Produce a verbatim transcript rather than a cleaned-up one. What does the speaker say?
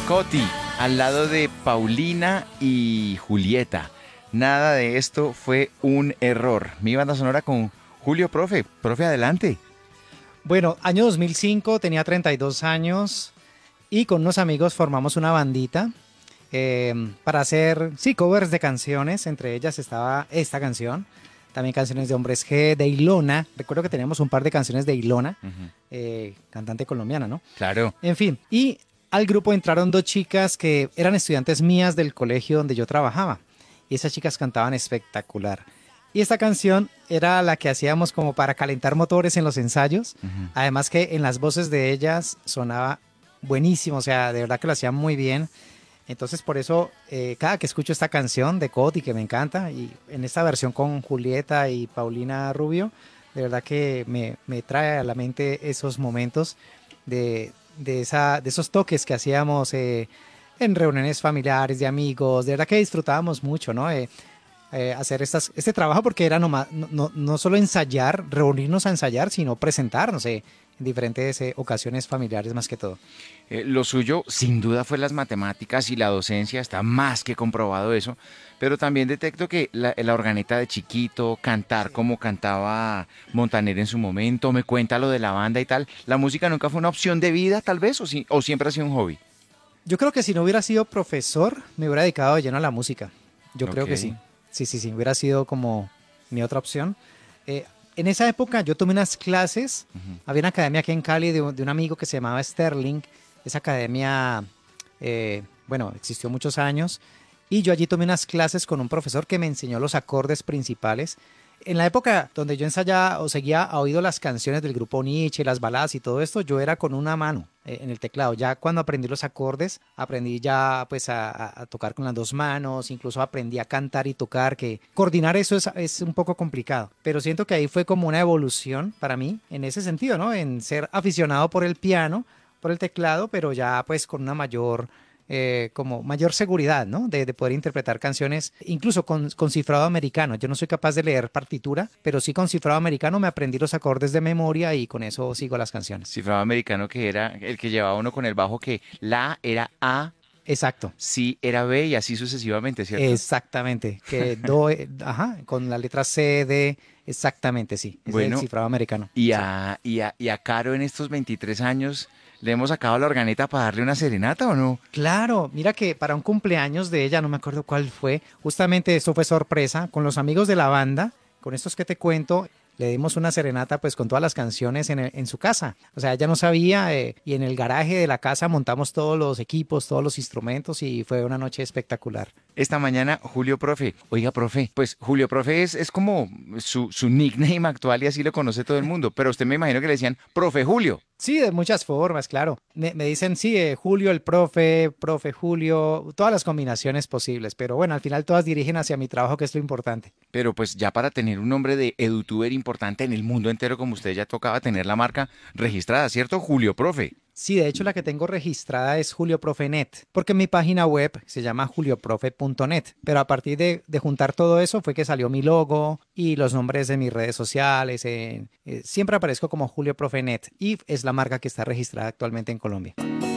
Coti, al lado de Paulina y Julieta. Nada de esto fue un error. Mi banda sonora con Julio Profe. Profe, adelante. Bueno, año dos mil cinco, tenía treinta y dos años y con unos amigos formamos una bandita eh, para hacer, sí, covers de canciones. Entre ellas estaba esta canción, también canciones de Hombres G, de Ilona. Recuerdo que teníamos un par de canciones de Ilona, Uh-huh. eh, cantante colombiana, ¿no? Claro. En fin, y al grupo entraron dos chicas que eran estudiantes mías del colegio donde yo trabajaba. Y esas chicas cantaban espectacular. Y esta canción era la que hacíamos como para calentar motores en los ensayos. Uh-huh. Además que en las voces de ellas sonaba buenísimo, o sea, de verdad que lo hacían muy bien. Entonces por eso eh, cada que escucho esta canción de Coti, que me encanta, y en esta versión con Julieta y Paulina Rubio, de verdad que me, me trae a la mente esos momentos de, de, esa, de esos toques que hacíamos eh, en reuniones familiares, de amigos. De verdad que disfrutábamos mucho, ¿no? Eh, eh, hacer estas, este trabajo porque era nomás, no, no, no solo ensayar, reunirnos a ensayar, sino presentarnos eh, en diferentes eh, ocasiones familiares más que todo. Eh, lo suyo, sin duda, fue las matemáticas y la docencia, está más que comprobado eso, pero también detecto que la, la organeta de chiquito, cantar como cantaba Montaner en su momento, me cuenta lo de la banda y tal, ¿la música nunca fue una opción de vida, tal vez, o, si, o siempre ha sido un hobby? Yo creo que si no hubiera sido profesor, me hubiera dedicado de lleno a la música. Yo creo Ok. que sí. Sí, sí, sí, hubiera sido como mi otra opción. Eh, en esa época yo tomé unas clases, Ujú. había una academia aquí en Cali de, un de un amigo que se llamaba Sterling. Esa academia, eh, bueno, existió muchos años y yo allí tomé unas clases con un profesor que me enseñó los acordes principales. En la época donde yo ensayaba o seguía a oído las canciones del grupo Nietzsche, las baladas y todo esto, yo era con una mano eh, en el teclado. Ya cuando aprendí los acordes, aprendí ya pues a, a- a tocar con las dos manos, incluso aprendí a cantar y tocar, que coordinar eso es, es un poco complicado. Pero siento que ahí fue como una evolución para mí en ese sentido, ¿no? En ser aficionado por el piano, por el teclado, pero ya pues con una mayor eh, como mayor seguridad, ¿no? De, de poder interpretar canciones, incluso con, con cifrado americano. Yo no soy capaz de leer partitura, pero sí con cifrado americano me aprendí los acordes de memoria y con eso sigo las canciones. Cifrado americano que era el que llevaba uno con el bajo que la era A, Exacto, si era B y así sucesivamente, ¿cierto? exactamente. Que do, eh, ajá, con la letra C, D, exactamente, sí. Ese es el Bueno, cifrado americano. y Sí. a, y a, y a Caro en estos veintitrés años, ¿le hemos sacado la organeta para darle una serenata o no? Claro, mira que para un cumpleaños de ella, no me acuerdo cuál fue, justamente esto fue sorpresa, con los amigos de la banda, con estos que te cuento, le dimos una serenata pues con todas las canciones en, el- en su casa. O sea, ella no sabía eh, y en el garaje de la casa montamos todos los equipos, todos los instrumentos y fue una noche espectacular. Esta mañana, Julio Profe. Oiga, profe, pues Julio Profe es, es como su, su nickname actual y así lo conoce todo el mundo, pero usted me imagino que le decían, Profe Julio. Sí, de muchas formas, claro. Me, me dicen, sí, eh, Julio el profe, profe Julio, todas las combinaciones posibles, pero bueno, al final todas dirigen hacia mi trabajo, que es lo importante. Pero pues ya para tener un nombre de edutuber importante en el mundo entero como usted ya tocaba tener la marca registrada, ¿cierto? Julio Profe. Sí, de hecho la que tengo registrada es JulioProfeNet, porque mi página web se llama julioprofe punto net, pero a partir de, de juntar todo eso fue que salió mi logo y los nombres de mis redes sociales. Eh, eh, siempre aparezco como JulioProfeNet y es la marca que está registrada actualmente en Colombia.